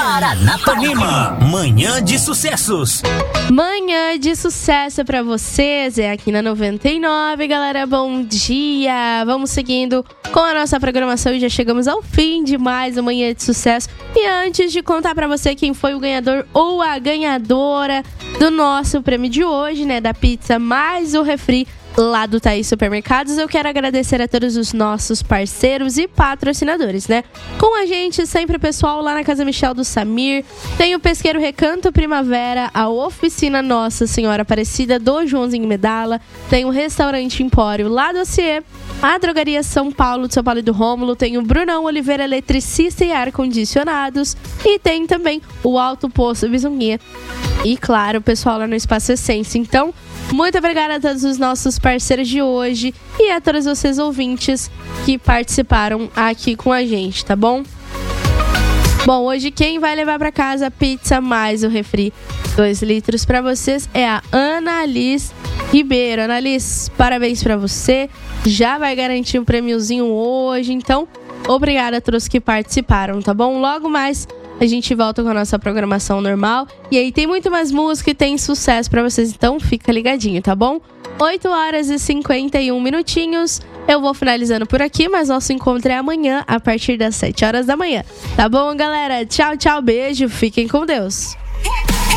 Paranapanema, manhã de sucessos. Manhã de sucesso pra vocês, é aqui na 99, galera, bom dia! Vamos seguindo com a nossa programação e já chegamos ao fim de mais uma Manhã de Sucesso. E antes de contar pra você quem foi o ganhador ou a ganhadora do nosso prêmio de hoje, né, da pizza mais o refri lá do Thaís Supermercados, eu quero agradecer a todos os nossos parceiros e patrocinadores, né? Com a gente sempre o pessoal lá na Casa Michel do Samir, tem o Pesqueiro Recanto Primavera, a Oficina Nossa Senhora Aparecida do Joãozinho Medala, tem o Restaurante Empório lá do Acier, a Drogaria São Paulo de São Paulo e do Rômulo, tem o Brunão Oliveira Eletricista e Ar-Condicionados e tem também o Alto Poço Bisunguinha e, claro, o pessoal lá no Espaço Essência. Então, muito obrigada a todos os nossos parceiros de hoje e a todos vocês ouvintes que participaram aqui com a gente, tá bom? Bom, hoje quem vai levar para casa a pizza mais o refri 2 litros para vocês é a Ana Liz Ribeiro. Ana Liz, parabéns para você. Já vai garantir um prêmiozinho hoje, então obrigada a todos que participaram, tá bom? Logo mais a gente volta com a nossa programação normal. E aí tem muito mais música e tem sucesso pra vocês, então fica ligadinho, tá bom? 8h51 minutinhos. Eu vou finalizando por aqui, mas nosso encontro é amanhã a partir das 7 horas da manhã. Tá bom, galera? Tchau, tchau, beijo. Fiquem com Deus.